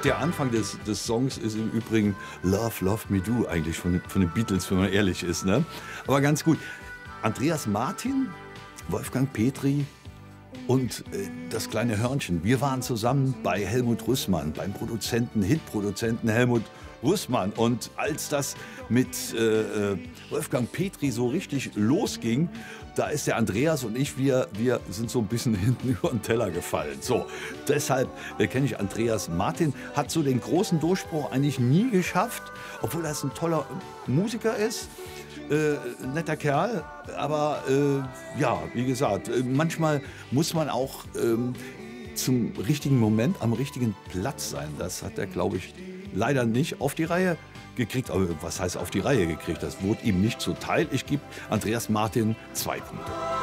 Der Anfang des Songs ist im Übrigen Love, Love Me Do, eigentlich von den Beatles, wenn man ehrlich ist. Ne? Aber ganz gut. Andreas Martin, Wolfgang Petri und das kleine Hörnchen. Wir waren zusammen bei Helmut Rüssmann, beim Hitproduzenten Helmut Rüssmann. Und als das mit Wolfgang Petri so richtig losging, da ist der Andreas und ich, wir sind so ein bisschen hinten über den Teller gefallen. So, deshalb kenne ich Andreas Martin, hat so den großen Durchbruch eigentlich nie geschafft, obwohl er ein toller Musiker ist. Netter Kerl, aber ja, wie gesagt, manchmal muss man auch zum richtigen Moment am richtigen Platz sein. Das hat er, glaube ich, leider nicht auf die Reihe gekriegt. Aber was heißt auf die Reihe gekriegt? Das wurde ihm nicht zuteil. Ich gebe Andreas Martin 2 Punkte.